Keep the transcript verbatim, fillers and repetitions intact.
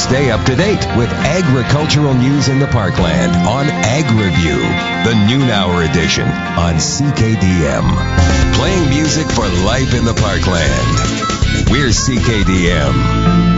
Stay up to date with agricultural news in the Parkland on Ag Review, the noon hour edition on C K D M. Playing music for life in the Parkland. We're C K D M.